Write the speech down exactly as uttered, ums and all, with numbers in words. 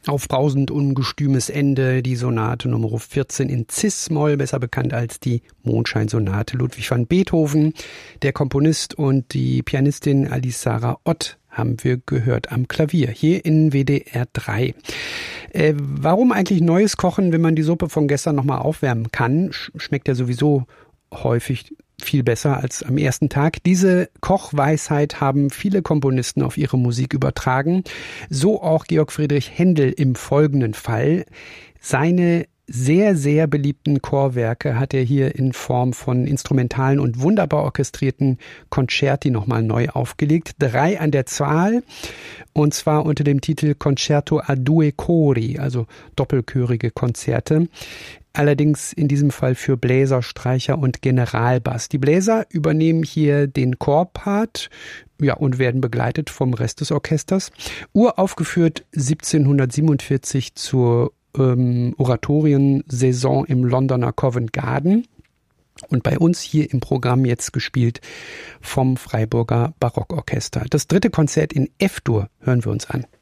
Aufbrausend ungestümes Ende, die Sonate Nummer vierzehn in Cis-Moll, besser bekannt als die Mondscheinsonate Ludwig van Beethoven. Der Komponist und die Pianistin Alice Sarah Ott haben wir gehört am Klavier, hier in W D R drei. Äh, warum eigentlich neues Kochen, wenn man die Suppe von gestern nochmal aufwärmen kann? Sch- schmeckt ja sowieso häufig viel besser als am ersten Tag. Diese Kochweisheit haben viele Komponisten auf ihre Musik übertragen. So auch Georg Friedrich Händel im folgenden Fall. Seine sehr, sehr beliebten Chorwerke hat er hier in Form von instrumentalen und wunderbar orchestrierten Concerti nochmal neu aufgelegt. Drei an der Zahl, und zwar unter dem Titel Concerto a due cori, also doppelchörige Konzerte. Allerdings in diesem Fall für Bläser, Streicher und Generalbass. Die Bläser übernehmen hier den Chorpart, ja, und werden begleitet vom Rest des Orchesters. Uraufgeführt siebzehnhundertsiebenundvierzig zur ähm, Oratoriensaison im Londoner Covent Garden. Und bei uns hier im Programm jetzt gespielt vom Freiburger Barockorchester. Das dritte Konzert in F-Dur hören wir uns an.